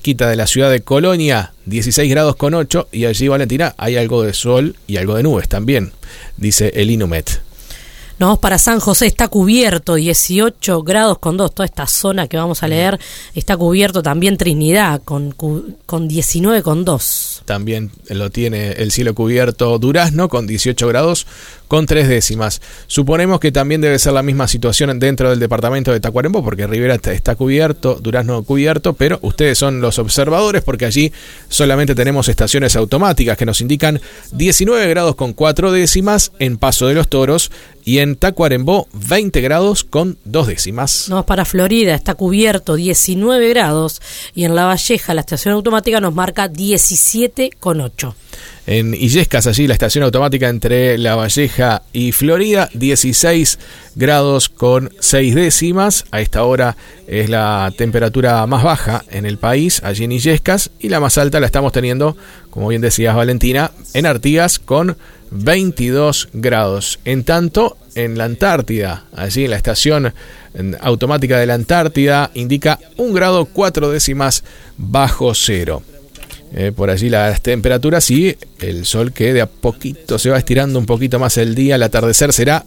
cerquita de la ciudad de Colonia, 16 grados con 8, y allí, Valentina, hay algo de sol y algo de nubes también, dice el Inumet. Nos vamos para San José, está cubierto, 18 grados con 2, toda esta zona que vamos a leer está cubierto. También Trinidad con 19 con 2. También lo tiene el cielo cubierto Durazno con 18 grados con 3 décimas. Suponemos que también debe ser la misma situación dentro del departamento de Tacuarembó, porque Rivera está cubierto, Durazno cubierto, pero ustedes son los observadores porque allí solamente tenemos estaciones automáticas que nos indican 19 grados con 4 décimas en Paso de los Toros y en Tacuarembó 20 grados con 2 décimas. Nos vamos para Florida, está cubierto, 19 grados, y en La Valleja la estación automática nos marca 17 con 8. En Illescas, allí la estación automática entre La Valleja y Florida, 16 grados con 6 décimas. A esta hora es la temperatura más baja en el país, allí en Illescas, y la más alta la estamos teniendo, como bien decías, Valentina, en Artigas con 22 grados. En tanto, en la Antártida, allí en la estación automática de la Antártida, indica 1 grado 4 décimas bajo cero. Por allí las temperaturas y el sol que de a poquito se va estirando un poquito más el día. El atardecer será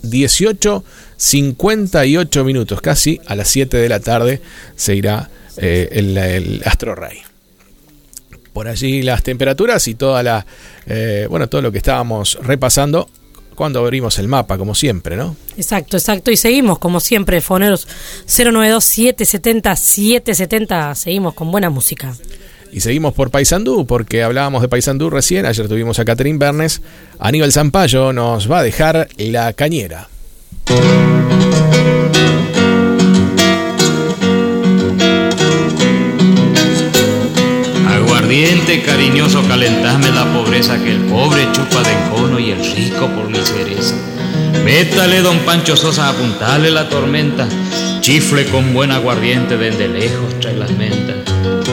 18:58 minutos, casi a las 7 de la tarde se irá el Astro Rey. Por allí las temperaturas y todo lo que estábamos repasando cuando abrimos el mapa, como siempre, ¿no? Exacto. Y seguimos, como siempre, foneros 092-770-770. Seguimos con buena música. Y seguimos por Paysandú, porque hablábamos de Paysandú recién. Ayer tuvimos a Catherine Bernes. Aníbal Zampayo nos va a dejar La Cañera. Aguardiente cariñoso, calentame la pobreza, que el pobre chupa de encono y el rico por mi cereza. Métale, don Pancho Sosa, apuntale la tormenta. Chifle con buen aguardiente, desde lejos trae las mentas.